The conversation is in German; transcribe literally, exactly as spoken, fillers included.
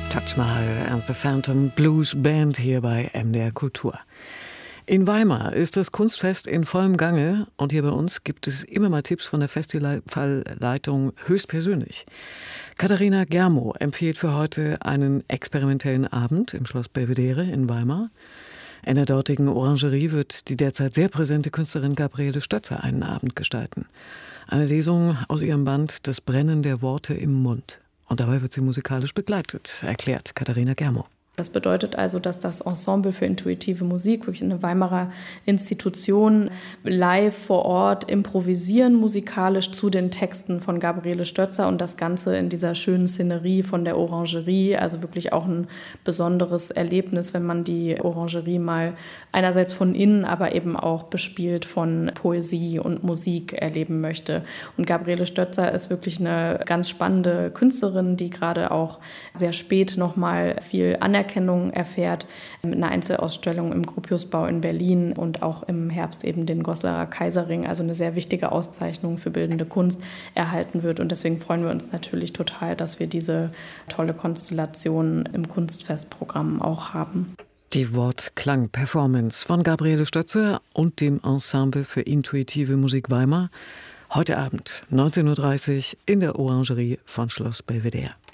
Taj Mahal and the Phantom Blues Band hier bei M D R Kultur. In Weimar ist das Kunstfest in vollem Gange und hier bei uns gibt es immer mal Tipps von der Festivalleitung höchstpersönlich. Katharina Germo empfiehlt für heute einen experimentellen Abend im Schloss Belvedere in Weimar. In der dortigen Orangerie wird die derzeit sehr präsente Künstlerin Gabriele Stötzer einen Abend gestalten. Eine Lesung aus ihrem Band Das Brennen der Worte im Mund. Und dabei wird sie musikalisch begleitet, erklärt Katharina Germo. Das bedeutet also, dass das Ensemble für intuitive Musik, wirklich eine Weimarer Institution, live vor Ort improvisieren musikalisch zu den Texten von Gabriele Stötzer und das Ganze in dieser schönen Szenerie von der Orangerie. Also wirklich auch ein besonderes Erlebnis, wenn man die Orangerie mal einerseits von innen, aber eben auch bespielt von Poesie und Musik erleben möchte. Und Gabriele Stötzer ist wirklich eine ganz spannende Künstlerin, die gerade auch sehr spät nochmal viel Anerkennung erfährt, mit einer Einzelausstellung im Gropiusbau in Berlin und auch im Herbst eben den Gosserer Kaiserring, also eine sehr wichtige Auszeichnung für bildende Kunst, erhalten wird. Und deswegen freuen wir uns natürlich total, dass wir diese tolle Konstellation im Kunstfestprogramm auch haben. Die Wort-Klang-Performance von Gabriele Stötzer und dem Ensemble für intuitive Musik Weimar. Heute Abend neunzehn Uhr dreißig in der Orangerie von Schloss Belvedere.